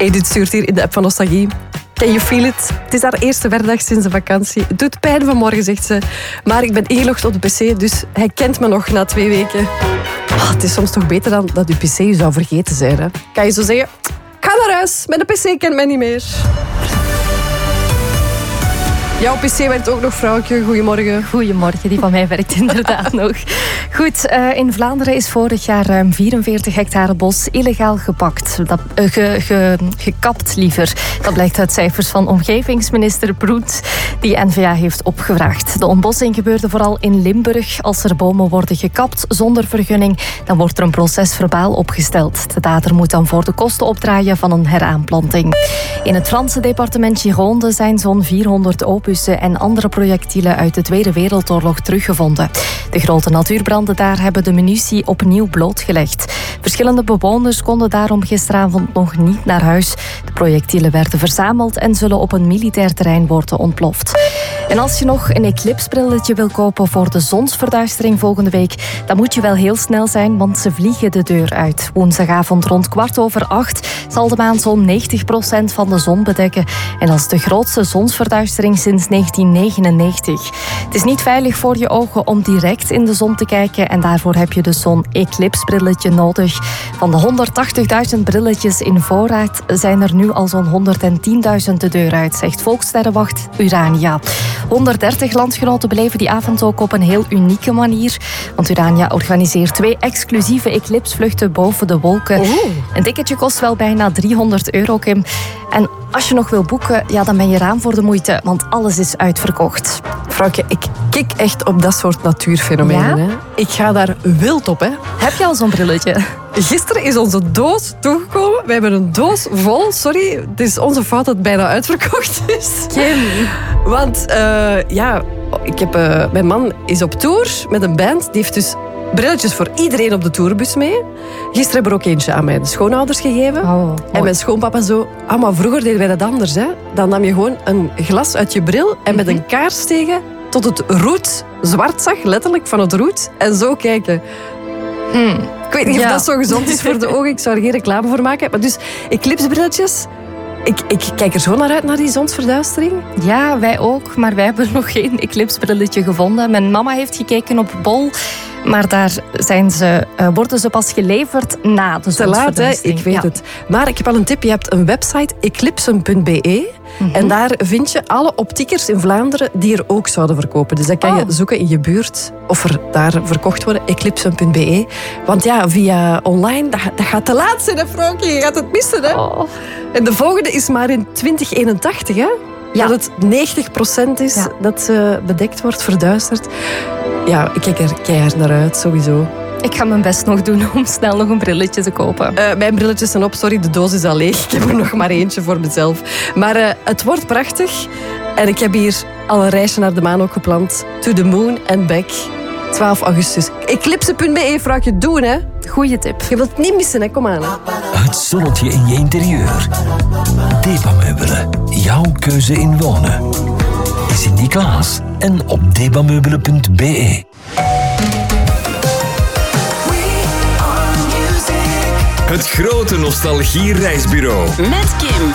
Edith stuurt hier in de app van Nostalgie. Can you feel it? Het is haar eerste werkdag sinds de vakantie. Het doet pijn vanmorgen, zegt ze. Maar ik ben ingelogd op de pc, dus hij kent me nog na 2 weken. Het is soms toch beter dan dat uw pc je zou vergeten zijn. Hè? Kan je zo zeggen, ga naar huis, mijn pc kent mij niet meer. Jouw pc werkt ook nog, vrouwtje. Goedemorgen. Goedemorgen, die van mij werkt inderdaad nog. Goed, in Vlaanderen is vorig jaar ruim 44 hectare bos illegaal gekapt liever. Dat blijkt uit cijfers van omgevingsminister Broet, die N-VA heeft opgevraagd. De ontbossing gebeurde vooral in Limburg. Als er bomen worden gekapt zonder vergunning, dan wordt er een proces verbaal opgesteld. De dader moet dan voor de kosten opdraaien van een heraanplanting. In het Franse departement Gironde zijn zo'n 400 opussen en andere projectielen uit de Tweede Wereldoorlog teruggevonden. De grote natuurbranden daar hebben de munitie opnieuw blootgelegd. Verschillende bewoners konden daarom gisteravond nog niet naar huis. De projectielen werden verzameld en zullen op een militair terrein worden ontploft. En als je nog een eclipsbrilletje wil kopen voor de zonsverduistering volgende week, dan moet je wel heel snel zijn, want ze vliegen de deur uit. Woensdagavond rond 7:15 zal de maan zo'n 90% van de zon bedekken. En dat is de grootste zonsverduistering sinds 1999. Het is niet veilig voor je ogen om direct in de zon te kijken en daarvoor heb je dus zo'n eclipsbrilletje nodig. Van de 180.000 brilletjes in voorraad zijn er nu al zo'n 110.000 de deur uit, zegt Volkssterrenwacht Urania. 130 landgenoten beleven die avond ook op een heel unieke manier. Want Urania organiseert 2 exclusieve eclipsvluchten boven de wolken. Een ticketje kost wel bijna €300, Kim. En als je nog wil boeken, ja, dan ben je raam voor de moeite, want alles is uitverkocht. Vrouwtje, ik kik echt op dat soort natuurfenomenen. Ja? Hè? Ik ga daar wild op. Hè? Heb je al zo'n brilletje? Gisteren is onze doos toegekomen. We hebben een doos vol. Sorry, het is onze fout dat het bijna uitverkocht is. Kim. Want mijn man is op tour met een band. Die heeft dus brilletjes voor iedereen op de tourbus mee. Gisteren hebben we er ook eentje aan mijn schoonouders gegeven. En mijn schoonpapa zo... maar vroeger deden wij dat anders. Hè? Dan nam je gewoon een glas uit je bril en met een kaars tegen tot het roet zwart zag, letterlijk van het roet. En zo kijken. Ik weet niet of dat zo gezond is voor de ogen. Ik zou er geen reclame voor maken. Maar dus, eclipsbrilletjes... Ik kijk er zo naar uit, naar die zonsverduistering. Ja, wij ook. Maar wij hebben nog geen eclipsbrilletje gevonden. Mijn mama heeft gekeken op Bol. Maar daar worden ze pas geleverd na de zonsverduistering. Te laat, hè? Ik weet het. Maar ik heb al een tip. Je hebt een website, eclipsen.be. En daar vind je alle optiekers in Vlaanderen die er ook zouden verkopen. Dus dan kan je zoeken in je buurt of er daar verkocht worden. Eclipsen.be. Want ja, via online, dat gaat te laat zijn, hè, vrouwtje. Je gaat het missen, hè. En de volgende is maar in 2081, hè. Ja. Dat het 90% is dat ze bedekt wordt, verduisterd. Ja, ik kijk er keihard naar uit, sowieso. Ik ga mijn best nog doen om snel nog een brilletje te kopen. Mijn brilletjes zijn op, sorry, de doos is al leeg. Ik heb er nog maar eentje voor mezelf. Maar het wordt prachtig. En ik heb hier al een reisje naar de maan ook gepland. To the moon and back. 12 augustus. Eclipse.be, vrouwtje, doen, hè. Goeie tip. Je wilt het niet missen, hè. Kom aan. Hè. Het zonnetje in je interieur. Debameubelen. Jouw keuze in wonen. Sint-Niklaas en op debameubelen.be. Het grote nostalgie-reisbureau. Met Kim.